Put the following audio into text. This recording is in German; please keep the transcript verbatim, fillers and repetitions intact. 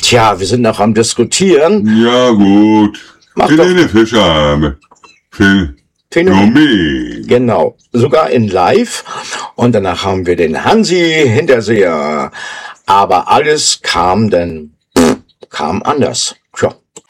Tja, wir sind noch am Diskutieren. Ja, gut. Mach Helene Fischer. Phänomen. Phänomen. Genau, sogar in live. Und danach haben wir den Hansi Hinterseher. Aber alles kam dann, pff, kam anders. Tja,